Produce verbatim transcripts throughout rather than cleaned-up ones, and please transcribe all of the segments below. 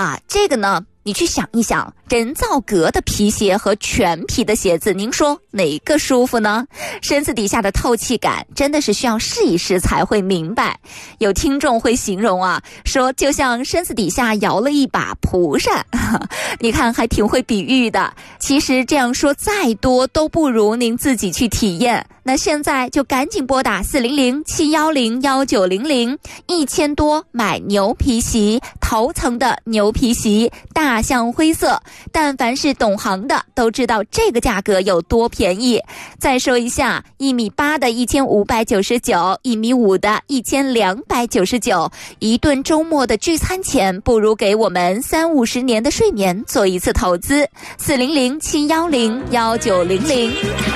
啊，这个呢你去想一想，人造革的皮鞋和全皮的鞋子，您说哪个舒服呢？身子底下的透气感真的是需要试一试才会明白。有听众会形容啊，说就像身子底下摇了一把蒲扇，你看还挺会比喻的。其实这样说再多都不如您自己去体验。那现在就赶紧拨打四零零七一零一九零零，一千多买牛皮席，头层的牛皮席，大象灰色，但凡是懂行的都知道这个价格有多便宜。再说一下，一米八的一千五百九十九，一米五的一千两百九十九。一顿周末的聚餐钱，不如给我们三五十年的睡眠做一次投资。四零零七一零一九零零。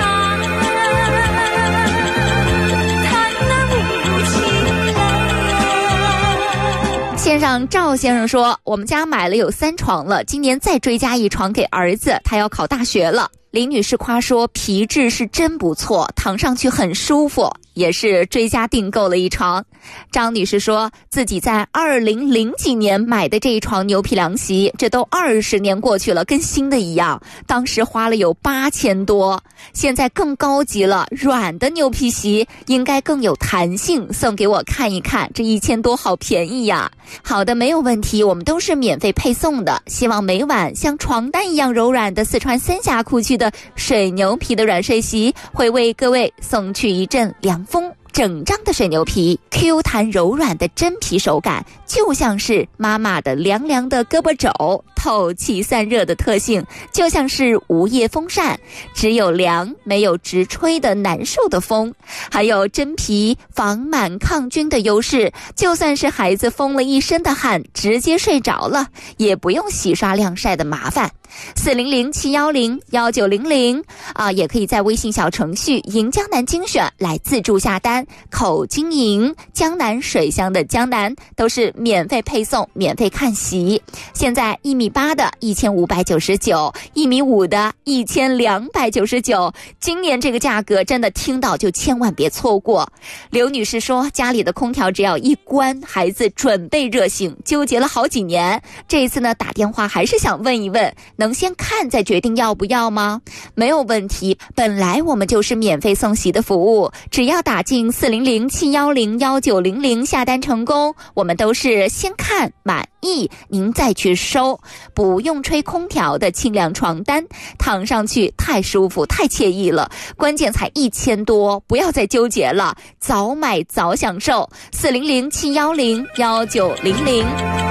线上赵先生说，我们家买了有三床了，今年再追加一床给儿子，他要考大学了。林女士夸说皮质是真不错，躺上去很舒服，也是追加订购了一床。张女士说自己在二零零几年买的这一床牛皮凉席，这都二十年过去了，跟新的一样，当时花了有八千多，现在更高级了，软的牛皮席应该更有弹性，送给我看一看，这一千多好便宜呀。好的，没有问题，我们都是免费配送的，希望每晚像床单一样柔软的四川三峡库区的水牛皮的软睡席会为各位送去一阵凉风。整张的水牛皮 Q 弹柔软的真皮手感，就像是妈妈的凉凉的胳膊肘，透气散热的特性就像是无叶风扇，只有凉没有直吹的难受的风。还有真皮防螨抗菌的优势，就算是孩子疯了一身的汗直接睡着了，也不用洗刷晾晒的麻烦。四零零七一零一九零零啊，也可以在微信小程序赢江南精选来自助下单，口经营江南水乡的江南都是免费配送，免费看席。现在一米八的一千五百九十九，一米五的一千两百九十九，今年这个价格真的听到就千万别错过。刘女士说家里的空调只要一关，孩子准备热醒，纠结了好几年，这一次呢打电话还是想问一问，能先看再决定要不要吗？没有问题，本来我们就是免费送席的服务，只要打进四零零七一零一九零零下单成功，我们都是先看满意您再去收，不用吹空调的清凉床单，躺上去太舒服太惬意了，关键才一千多，不要再纠结了，早买早享受。四零零七一零一九零零。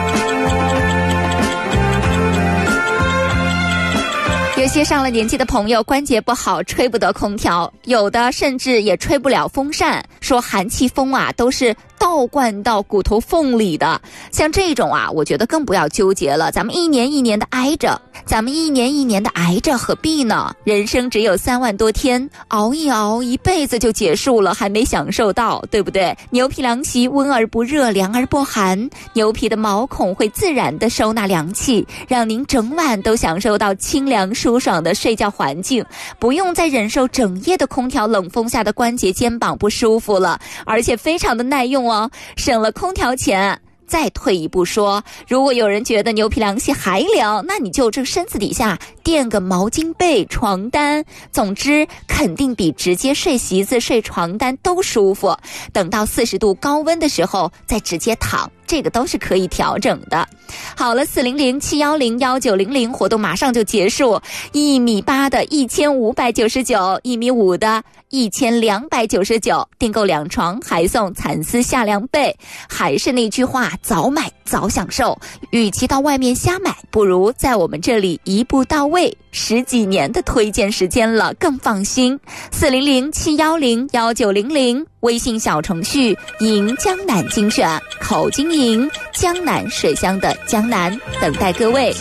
有些上了年纪的朋友关节不好，吹不得空调，有的甚至也吹不了风扇，说寒气风啊都是倒灌到骨头缝里的。像这种啊，我觉得更不要纠结了，咱们一年一年的挨着，咱们一年一年的挨着何必呢？人生只有三万多天，熬一熬一辈子就结束了，还没享受到，对不对？牛皮凉席温而不热，凉而不寒，牛皮的毛孔会自然的收纳凉气，让您整晚都享受到清凉舒爽的睡觉环境，不用再忍受整夜的空调冷风下的关节肩膀不舒服了，而且非常的耐用哦，省了空调钱。再退一步说，如果有人觉得牛皮凉席还凉，那你就这身子底下垫个毛巾被床单，总之肯定比直接睡席子睡床单都舒服。等到四十度高温的时候再直接躺，这个都是可以调整的。好了，四零零七一零一九零零活动马上就结束，一米八的一千五百九十九，一米五的一千两百九十九，订购两床还送蚕丝夏凉被。还是那句话，早买早享受，与其到外面瞎买，不如在我们这里一步到位，十几年的推荐时间了，更放心。四零零七一零一九零零，微信小程序赢江南精选，口经营江南水乡的江南，等待各位。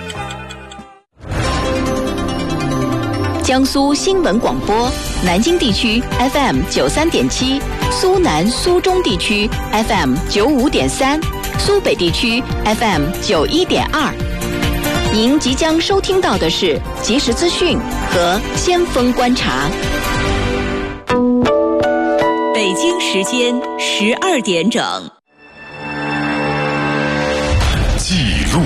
江苏新闻广播，南京地区 F M 九三点七，苏南苏中地区 F M 九五点三，苏北地区 F M 九一点二。您即将收听到的是即时资讯和先锋观察。北京时间十二点整。